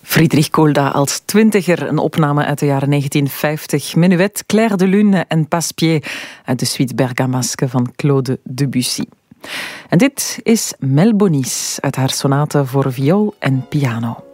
Friedrich Kolda als twintiger, een opname uit de jaren 1950. Menuet, Clair de Lune en Passepied uit de suite Bergamasque van Claude Debussy. En dit is Melbonis uit haar sonate voor viool en piano.